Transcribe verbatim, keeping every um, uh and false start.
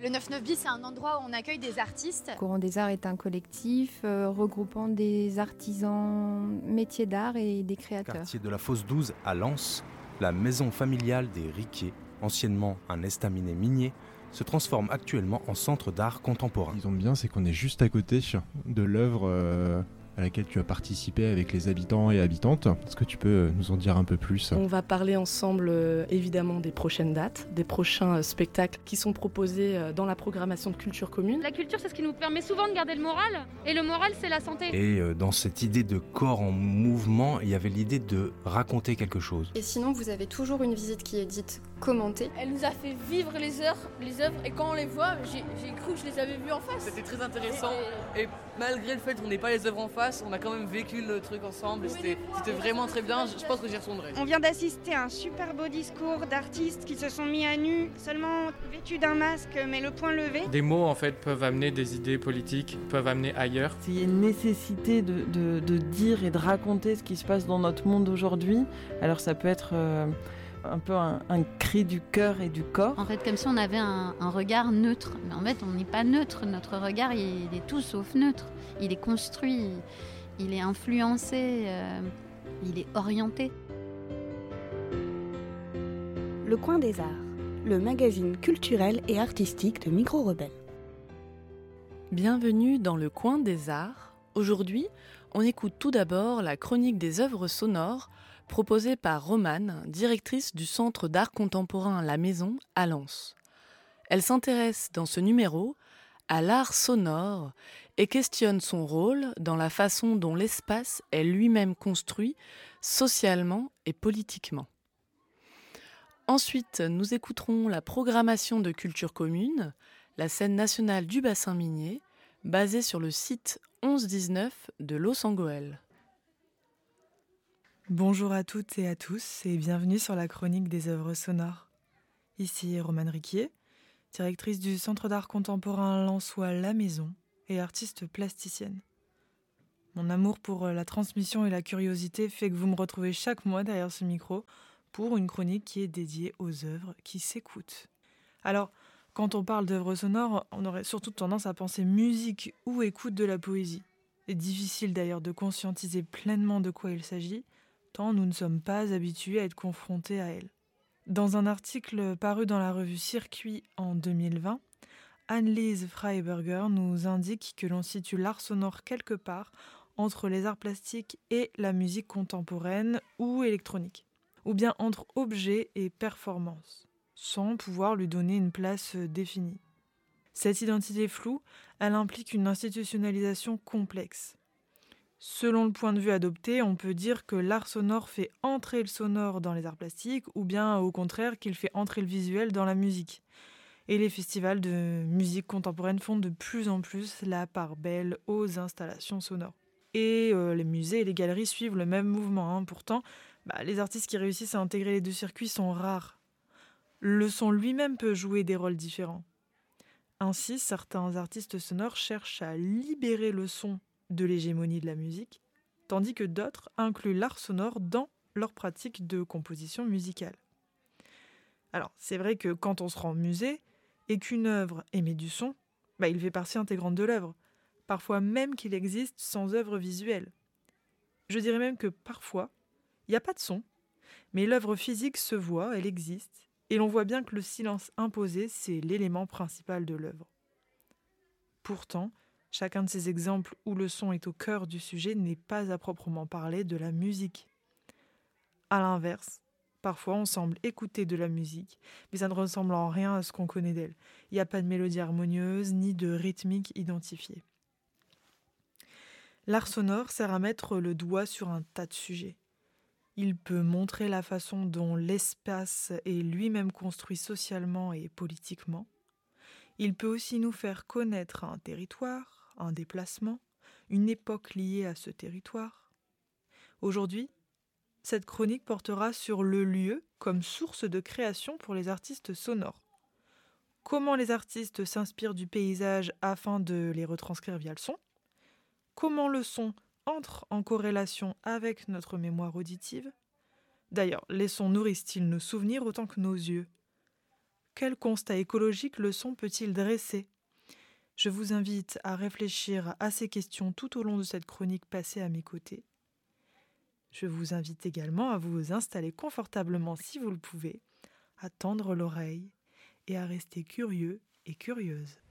Le neuf neuf bis, c'est un endroit où on accueille des artistes. Courant des Arts est un collectif euh, regroupant des artisans métiers d'art et des créateurs. Quartier de la Fosse douze à Lens, la maison familiale des Riquet, anciennement un estaminet minier, se transforme actuellement en centre d'art contemporain. Ce qu'ils ont bien, c'est qu'on est juste à côté de l'œuvre euh, à laquelle tu as participé avec les habitants et habitantes. Est-ce que tu peux nous en dire un peu plus ? On va parler ensemble euh, évidemment des prochaines dates, des prochains euh, spectacles qui sont proposés euh, dans la programmation de Culture Commune. La culture, c'est ce qui nous permet souvent de garder le moral, et le moral, c'est la santé. Et euh, dans cette idée de corps en mouvement, il y avait l'idée de raconter quelque chose. Et sinon, vous avez toujours une visite qui est dite commentée. Elle nous a fait vivre les heures, les œuvres, et quand on les voit, j'ai, j'ai cru que je les avais vues en face. C'était très intéressant, et, et malgré le fait qu'on n'ait pas les œuvres en face, on a quand même vécu le truc ensemble, et c'était, c'était vraiment très bien, je, je pense que j'y retournerai. On vient d'assister à un super beau discours d'artistes qui se sont mis à nu, seulement vêtus d'un masque, mais le poing levé. Des mots, en fait, peuvent amener des idées politiques, peuvent amener ailleurs. Il y a une nécessité de, de, de dire et de raconter ce qui se passe dans notre monde aujourd'hui. Alors ça peut être... Euh un peu un, un cri du cœur et du corps. En fait, comme si on avait un, un regard neutre. Mais en fait, on n'est pas neutre. Notre regard, il, il est tout sauf neutre. Il est construit, il, il est influencé, euh, il est orienté. Le Coin des Arts, le magazine culturel et artistique de Micro Rebelle. Bienvenue dans le Coin des Arts. Aujourd'hui, on écoute tout d'abord la chronique des œuvres sonores proposée par Romane, directrice du Centre d'art contemporain La Maison à Lens. Elle s'intéresse dans ce numéro à l'art sonore et questionne son rôle dans la façon dont l'espace est lui-même construit socialement et politiquement. Ensuite, nous écouterons la programmation de Culture Commune, la scène nationale du bassin minier, basée sur le site onze dix-neuf de Los-Angoel. Bonjour à toutes et à tous et bienvenue sur la chronique des œuvres sonores. Ici Romane Riquier, directrice du Centre d'art contemporain lensois La Maison et artiste plasticienne. Mon amour pour la transmission et la curiosité fait que vous me retrouvez chaque mois derrière ce micro pour une chronique qui est dédiée aux œuvres qui s'écoutent. Alors, quand on parle d'œuvres sonores, on aurait surtout tendance à penser musique ou écoute de la poésie. C'est difficile d'ailleurs de conscientiser pleinement de quoi il s'agit, tant nous ne sommes pas habitués à être confrontés à elle. Dans un article paru dans la revue Circuit en deux mille vingt, Anne-Lise Freiberger nous indique que l'on situe l'art sonore quelque part entre les arts plastiques et la musique contemporaine ou électronique, ou bien entre objet et performance, sans pouvoir lui donner une place définie. Cette identité floue, elle implique une institutionnalisation complexe. Selon le point de vue adopté, on peut dire que l'art sonore fait entrer le sonore dans les arts plastiques ou bien au contraire qu'il fait entrer le visuel dans la musique. Et les festivals de musique contemporaine font de plus en plus la part belle aux installations sonores. Et euh, les musées et les galeries suivent le même mouvement. Hein. Pourtant, bah, les artistes qui réussissent à intégrer les deux circuits sont rares. Le son lui-même peut jouer des rôles différents. Ainsi, certains artistes sonores cherchent à libérer le son de l'hégémonie de la musique, tandis que d'autres incluent l'art sonore dans leur pratique de composition musicale. Alors, c'est vrai que quand on se rend au musée et qu'une œuvre émet du son, bah, il fait partie intégrante de l'œuvre, parfois même qu'il existe sans œuvre visuelle. Je dirais même que parfois, il n'y a pas de son, mais l'œuvre physique se voit, elle existe, et l'on voit bien que le silence imposé, c'est l'élément principal de l'œuvre. Pourtant, chacun de ces exemples où le son est au cœur du sujet n'est pas à proprement parler de la musique. À l'inverse, parfois on semble écouter de la musique, mais ça ne ressemble en rien à ce qu'on connaît d'elle. Il n'y a pas de mélodie harmonieuse ni de rythmique identifiée. L'art sonore sert à mettre le doigt sur un tas de sujets. Il peut montrer la façon dont l'espace est lui-même construit socialement et politiquement. Il peut aussi nous faire connaître un territoire, un déplacement, une époque liée à ce territoire. Aujourd'hui, cette chronique portera sur le lieu comme source de création pour les artistes sonores. Comment les artistes s'inspirent du paysage afin de les retranscrire via le son. Comment le son entre en corrélation avec notre mémoire auditive. D'ailleurs, les sons nourrissent-ils nos souvenirs autant que nos yeux ? Quel constat écologique le son peut-il dresser ? Je vous invite à réfléchir à ces questions tout au long de cette chronique passée à mes côtés. Je vous invite également à vous installer confortablement si vous le pouvez, à tendre l'oreille et à rester curieux et curieuse.